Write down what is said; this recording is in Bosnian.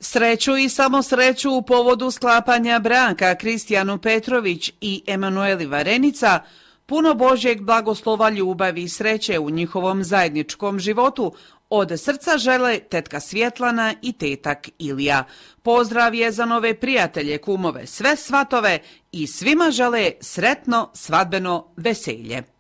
Sreću i samo sreću u povodu sklapanja braka Kristijanu Petrović i Emanueli Varenica, puno Božjeg blagoslova, ljubavi i sreće u njihovom zajedničkom životu od srca žele tetka Svjetlana i tetak Ilija. Pozdrav je za nove prijatelje, kumove, sve svatove i svima žele sretno svadbeno veselje.